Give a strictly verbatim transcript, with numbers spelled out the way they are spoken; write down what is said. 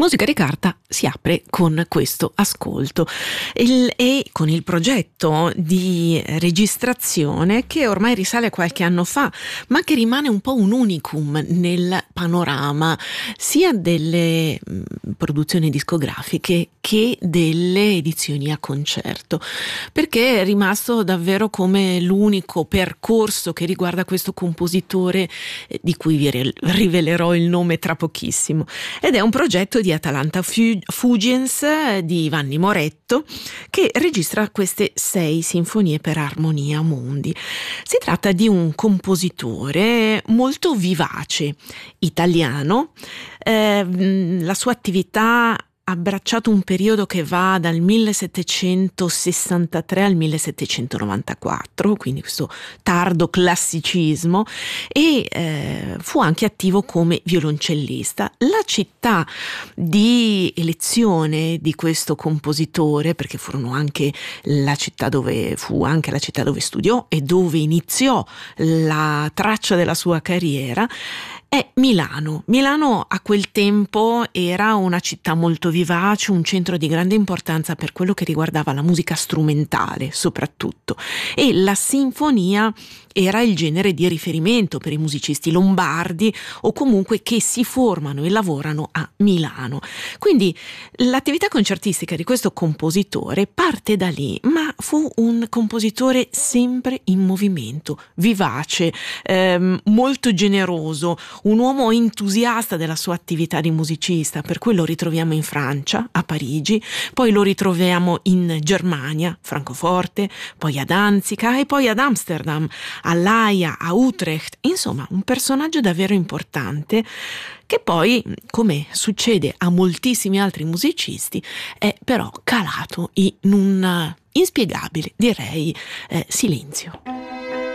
Musica di Carta si apre con questo ascolto il, e con il progetto di registrazione che ormai risale a qualche anno fa, ma che rimane un po' un unicum nel panorama sia delle mh, produzioni discografiche che delle edizioni a concerto, perché è rimasto davvero come l'unico percorso che riguarda questo compositore eh, di cui vi re- rivelerò il nome tra pochissimo, ed è un progetto di Atalanta Fugiens di Vanni Moretto, che registra queste sei sinfonie per armonia mondi. Si tratta di un compositore molto vivace, italiano. Eh, la sua attività ha abbracciato un periodo che va dal millesettecentosessantatré al millesettecentonovantaquattro, quindi questo tardo classicismo, e eh, fu anche attivo come violoncellista. La città di elezione di questo compositore, perché furono anche la città dove fu anche la città dove studiò e dove iniziò la traccia della sua carriera, è Milano. Milano a quel tempo era una città molto vivace, un centro di grande importanza per quello che riguardava la musica strumentale soprattutto, e la sinfonia era il genere di riferimento per i musicisti lombardi o comunque che si formano e lavorano a Milano. Quindi l'attività concertistica di questo compositore parte da lì, ma fu un compositore sempre in movimento, vivace, ehm, molto generoso, un uomo entusiasta della sua attività di musicista, per cui lo ritroviamo in Francia, a Parigi, poi lo ritroviamo in Germania, Francoforte, poi a Danzica e poi ad Amsterdam, all'Aia, a Utrecht. Insomma, un personaggio davvero importante che poi, come succede a moltissimi altri musicisti, è però calato in un inspiegabile, direi, eh, silenzio.